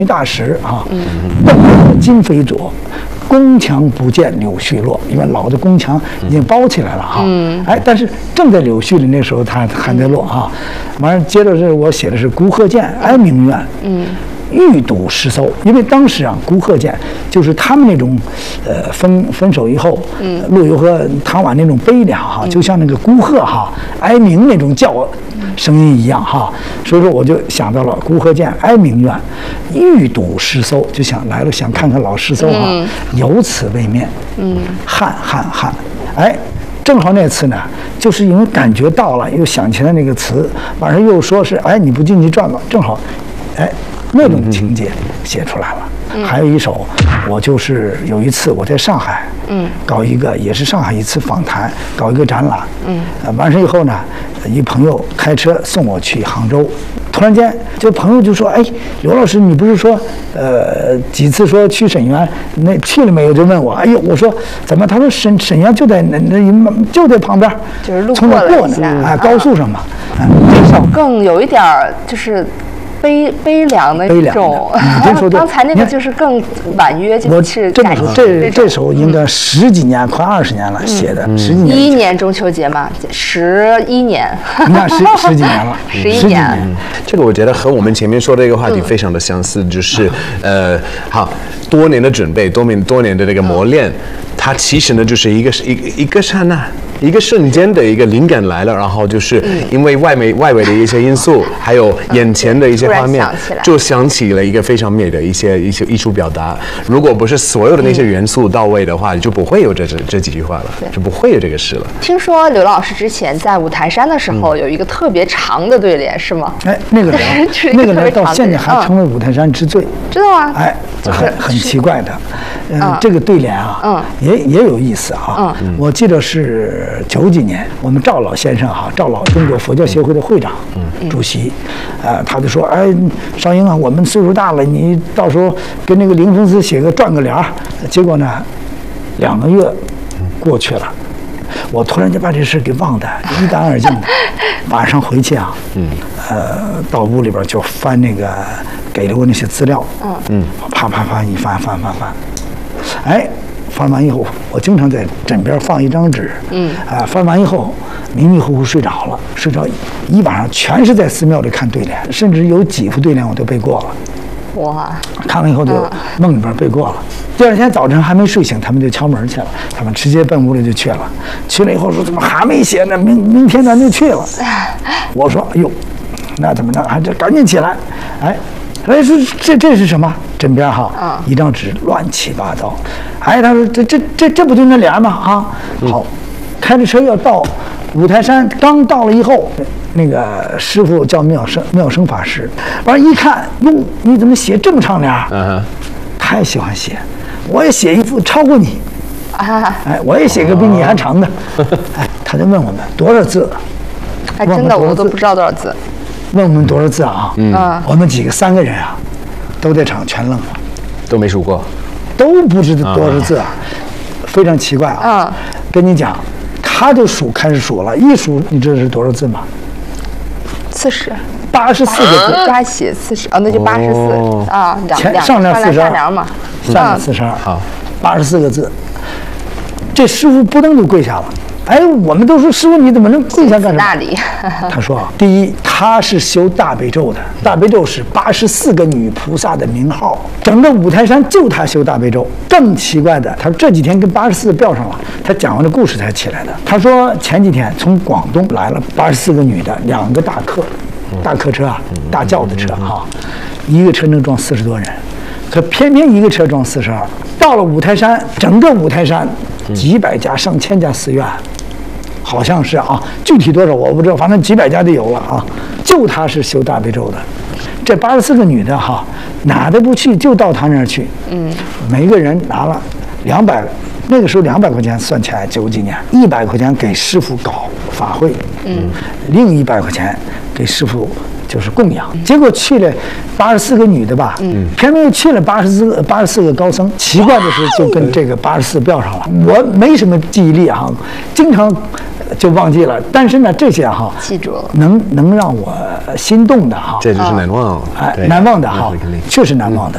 大石啊，邓河今非浊，宫墙不见柳絮落。因为老的宫墙已经包起来了哈，但是正在柳絮里那时候它还在落啊。完了，接着是我写的是孤鹤见，哀鸣怨，欲睹诗搜。因为当时啊，孤鹤见就是他们那种，分手以后，陆游和唐婉那种悲凉哈，就像那个孤鹤哈哀鸣那种叫声音一样哈。所以说我就想到了孤鹤见，哀鸣怨，欲睹诗搜，就想来了，想看看老诗搜哈，有此未面，汉。正好那次呢，就是因为感觉到了，又想起来那个词，晚上又说是你不进去转吧，正好，那种情节写出来了。还有一首，我就是有一次我在上海，搞一个也是上海一次访谈，搞一个展览，完事以后呢，一朋友开车送我去杭州，突然间这朋友就说：“刘老师，你不是说几次说去沈园，那去了没有？”就问我，我说怎么？他说沈园就在就在旁边， 就是路从那过呢，高速上嘛。 这首更有一点就是。悲凉的一种，刚才那个就是更婉约，就是这么说，这首应该10几年，快20年了写的，10几年。 11年中秋节嘛，11年， 你看十几年了 ，11年。 这个我觉得和我们前面说的这个话题非常的相似，就是好多年的准备，多年的这个磨练，它其实呢就是一个刹那。一个瞬间的一个灵感来了，然后就是因为外围的一些因素，还有眼前的一些画面，就想起了一个非常美的一些艺术表达。如果不是所有的那些元素到位的话，就不会有这几句话了，就不会有这个诗了。 听说刘老师之前在五台山的时候有一个特别长的对联，是吗？ 那个人到现在还成为五台山之最， 知道吗？ 很奇怪的，这个对联啊，也有意思啊。我记得是90几年，我们赵老先生赵老中国佛教协会的会长、主席，他就说：“少英啊，我们岁数大了，你到时候跟那个林峰寺转个联儿。”结果呢，2个月过去了，我突然就把这事给忘得一干二净的。晚上回去啊，到屋里边就翻那个给了我那些资料，啪一翻，翻完以后，我经常在枕边放一张纸，翻完以后迷迷糊糊睡着了，睡着一晚上全是在寺庙里看对联，甚至有几副对联我都背过了。 哇！ 看完以后就梦里边背过了。第2天早晨还没睡醒，他们就敲门去了，他们直接奔屋里就去了。去了以后说：“怎么还没写呢？明天咱就去了。”我说：“哎呦，那怎么着？还这赶紧起来！”说这是什么？枕边一张纸乱七八糟。他说这不就那联吗？好，开着车要到五台山，刚到了以后，那个师傅叫妙生法师，完了一看，哟，你怎么写这么长联？太喜欢写，我也写一副超过你。我也写个比你还长的。他就问我们多少字？ 真的我都不知道多少字。 问我们多少字啊？我们3个人啊，都在场全愣了， 都没数过， 都不知道多少字啊，非常奇怪啊。跟你讲，他就开始数了，一数你知道是多少字吗 ？40，84 个字， 加写40，那就84啊， 上联42， 下联嘛， 上联42，好，84个字。这师傅扑腾就跪下了。我们都说师傅你怎么能跪下干什么？ 那里， 他说第一，他是修大悲咒的，大悲咒是84个女菩萨的名号，整个五台山就他修大悲咒。更奇怪的，他说这几天跟84吊上了，他讲完这故事才起来的。他说前几天从广东来了84个女的，2个大客车大轿的车一个车能装40多人，可偏偏一个车装42。到了五台山，整个五台山几百家上千家寺院。好像是具体多少我不知道，反正几百家就有了就他是修大悲咒的，这84个女的哪都不去，就到他那儿去。每个人拿了200，那个时候200块钱算起来90几年，100块钱给师傅搞法会，另100块钱给师傅就是供养。结果去了84个女的吧，偏偏又去了84个高僧。奇怪的是，就跟这个84标上了。我没什么记忆力经常就忘记了。但是呢，这些记住了， 能让我心动的这就是难忘， 难忘的确实难忘的。